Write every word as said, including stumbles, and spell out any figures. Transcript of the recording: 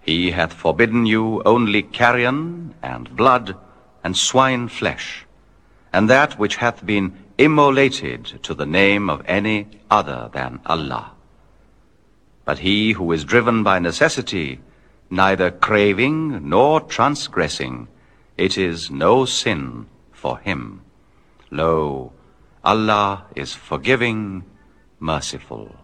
He hath forbidden you only carrion, and blood, and swine flesh, and that which hath been immolated to the name of any other than Allah. But he who is driven by necessity, neither craving nor transgressing, it is no sin for him. Lo, Allah is forgiving, merciful.